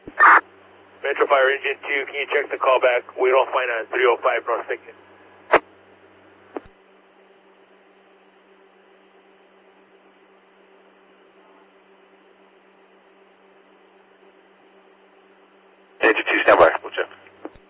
Metro Fire Engine 2, can you check the callback? We don't find a 305 North Thicket. Engine 2, stand by. We'll check.